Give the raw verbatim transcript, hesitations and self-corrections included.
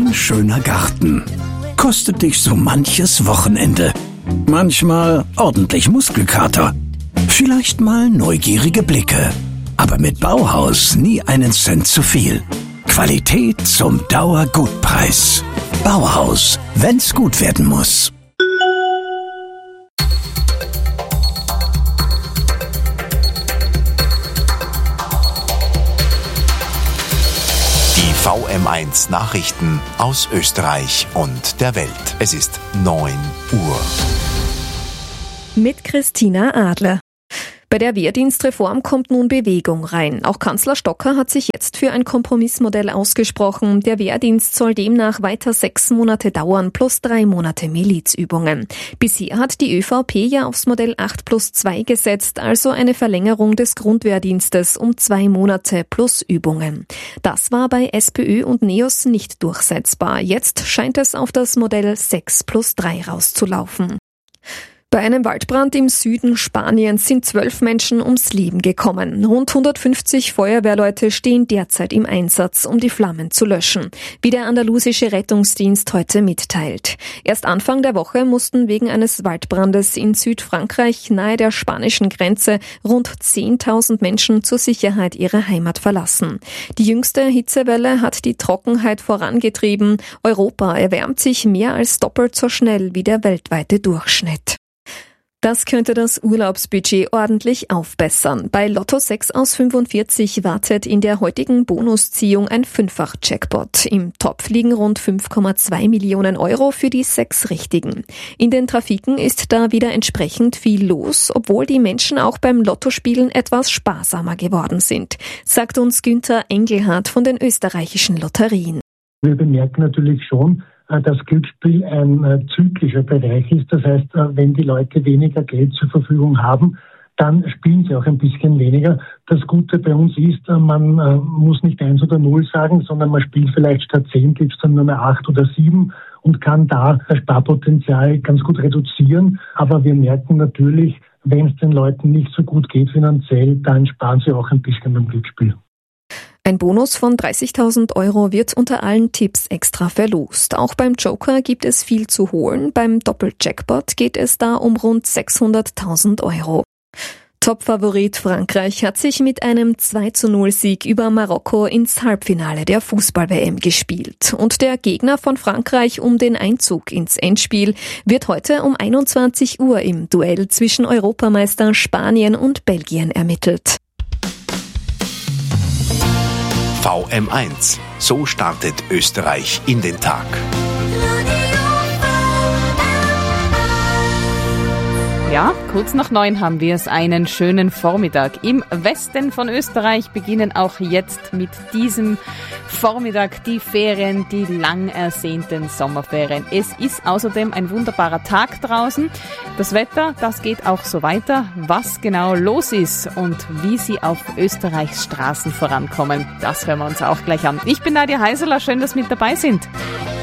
Ein schöner Garten kostet dich so manches Wochenende. Manchmal ordentlich Muskelkater. Vielleicht mal neugierige Blicke. Aber mit Bauhaus nie einen Cent zu viel. Qualität zum Dauergutpreis. Bauhaus, wenn's gut werden muss. Die V M eins Nachrichten aus Österreich und der Welt. Es ist neun Uhr. Mit Christina Adler. Bei der Wehrdienstreform kommt nun Bewegung rein. Auch Kanzler Stocker hat sich jetzt für ein Kompromissmodell ausgesprochen. Der Wehrdienst soll demnach weiter sechs Monate dauern, plus drei Monate Milizübungen. Bisher hat die ÖVP ja aufs Modell acht plus zwei gesetzt, also eine Verlängerung des Grundwehrdienstes um zwei Monate plus Übungen. Das war bei SPÖ und NEOS nicht durchsetzbar. Jetzt scheint es auf das Modell sechs plus drei rauszulaufen. Bei einem Waldbrand im Süden Spaniens sind zwölf Menschen ums Leben gekommen. Rund hundertfünfzig Feuerwehrleute stehen derzeit im Einsatz, um die Flammen zu löschen, wie der andalusische Rettungsdienst heute mitteilt. Erst Anfang der Woche mussten wegen eines Waldbrandes in Südfrankreich nahe der spanischen Grenze rund zehntausend Menschen zur Sicherheit ihre Heimat verlassen. Die jüngste Hitzewelle hat die Trockenheit vorangetrieben. Europa erwärmt sich mehr als doppelt so schnell wie der weltweite Durchschnitt. Das könnte das Urlaubsbudget ordentlich aufbessern. Bei Lotto sechs aus fünfundvierzig wartet in der heutigen Bonusziehung ein Fünffach-Jackpot. Im Topf liegen rund fünf Komma zwei Millionen Euro für die sechs Richtigen. In den Trafiken ist da wieder entsprechend viel los, obwohl die Menschen auch beim Lottospielen etwas sparsamer geworden sind, sagt uns Günther Engelhardt von den österreichischen Lotterien. Wir bemerken natürlich schon, dass Glücksspiel ein äh, zyklischer Bereich ist. Das heißt, äh, wenn die Leute weniger Geld zur Verfügung haben, dann spielen sie auch ein bisschen weniger. Das Gute bei uns ist, äh, man äh, muss nicht eins oder null sagen, sondern man spielt vielleicht statt zehn, gibt es dann nur mehr acht oder sieben und kann da das Sparpotenzial ganz gut reduzieren. Aber wir merken natürlich, wenn es den Leuten nicht so gut geht finanziell, dann sparen sie auch ein bisschen beim Glücksspiel. Ein Bonus von dreißigtausend Euro wird unter allen Tipps extra verlost. Auch beim Joker gibt es viel zu holen. Beim Doppeljackpot geht es da um rund sechshunderttausend Euro. Topfavorit Frankreich hat sich mit einem zwei zu null Sieg über Marokko ins Halbfinale der Fußball-W M gespielt. Und der Gegner von Frankreich um den Einzug ins Endspiel wird heute um einundzwanzig Uhr im Duell zwischen Europameister Spanien und Belgien ermittelt. V M eins. So startet Österreich in den Tag. Ja, kurz nach neun haben wir es, einen schönen Vormittag. Im Westen von Österreich beginnen auch jetzt mit diesem Vormittag die Ferien, die lang ersehnten Sommerferien. Es ist außerdem ein wunderbarer Tag draußen. Das Wetter, das geht auch so weiter. Was genau los ist und wie sie auf Österreichs Straßen vorankommen, das hören wir uns auch gleich an. Ich bin Nadja Heiseler, schön, dass Sie mit dabei sind.